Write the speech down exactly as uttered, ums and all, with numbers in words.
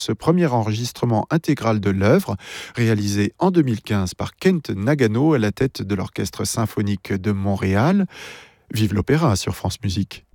Ce premier enregistrement intégral de l'œuvre, réalisé en deux mille quinze par Kent Nagano à la tête de l'Orchestre symphonique de Montréal. Vive l'opéra sur France Musique.